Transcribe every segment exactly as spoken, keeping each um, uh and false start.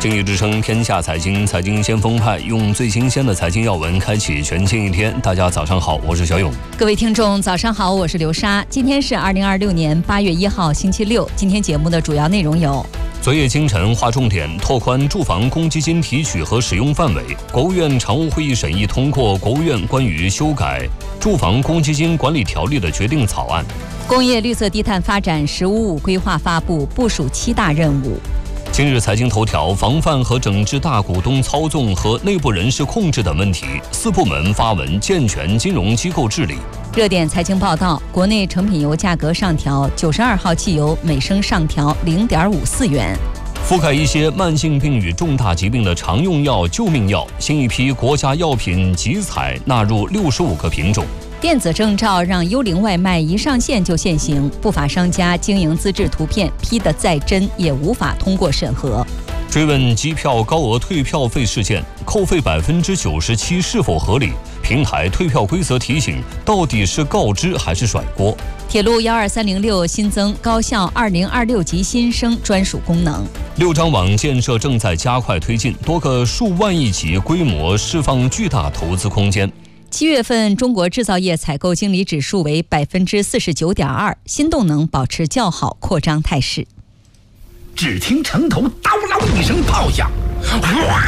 正义之声天下财经，财经先锋派用最新鲜的财经要闻开启全新一天。大家早上好，我是小勇。 各位听众早上好，我是刘莎。今天是二零二六年八月一号星期六。今天节目的主要内容有： 昨夜清晨划重点拓宽住房公积金提取和使用范围，国务院常务会议审议通过国务院关于修改住房公积金管理条例的决定草案。 工业绿色低碳发展“十五五”规划发布，部署七大任务。 今日财经头条：防范和整治大股东操纵和内部人事控制等问题，四部门发文健全金融机构治理。 热点财经报道：国内成品油价格上调，九十二号汽油每升上调零点五四元。 覆盖一些慢性病与重大疾病的常用药、救命药，新一批国家药品集采纳入六十五个品种。 电子证照让幽灵外卖一上线就现形，不法商家经营资质图片 P 得再真也无法通过审核。 追问机票高额退票费事件，扣费百分之九十七是否合理？平台退票规则提醒，到底是告知还是甩锅？ 铁路幺二三零六新增高校二零二六级新生专属功能。 六张网建设正在加快推进，多个数万亿级规模释放巨大投资空间。 七月份中国制造业采购经理指数为百分之四十九点二，新动能保持较好扩张态势。 只听城头叨啷一声炮响，哗！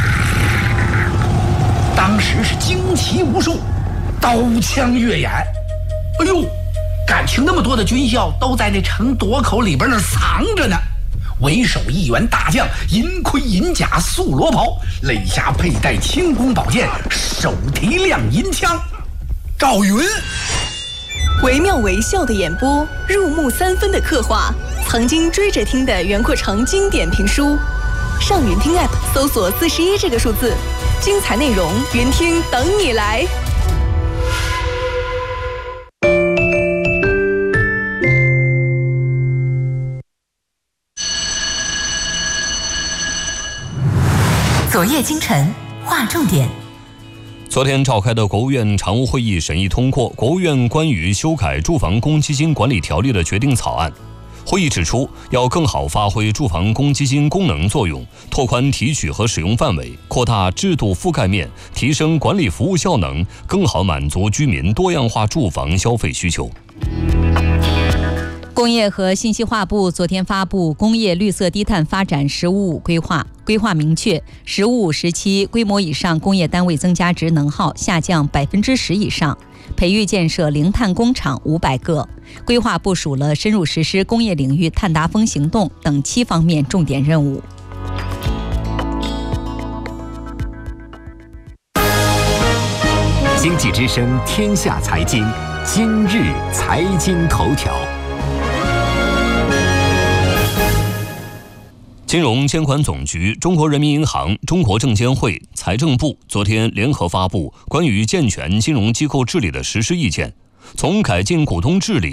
当时是惊奇无数，刀枪跃眼。哎呦，感情那么多的军校都在那城垛口里边那藏着呢。为首一员大将，银盔银甲素罗袍，肋下佩戴轻弓宝剑，手提亮银枪。赵云， 惟妙惟肖的演播，入木三分的刻画，曾经追着听的袁阔成经典评书。上云听 App 搜索四十一这个数字，精彩内容云听等你来。 昨夜今晨划重点。 昨天召开的国务院常务会议审议通过国务院关于修改住房公积金管理条例的决定草案。会议指出，要更好发挥住房公积金功能作用，拓宽提取和使用范围，扩大制度覆盖面，提升管理服务效能，更好满足居民多样化住房消费需求。 工业和信息化部昨天发布《工业绿色低碳发展“十五五”规划》，规划明确，“十五五”时期规模以上工业单位增加值能耗下降百分之十以上，培育建设零碳工厂五百个。规划部署了深入实施工业领域碳达峰行动等七方面重点任务。 经济之声天下财经，今日财经头条。 金融监管总局、中国人民银行、中国证监会、财政部昨天联合发布关于健全金融机构治理的实施意见，从改进股东治理、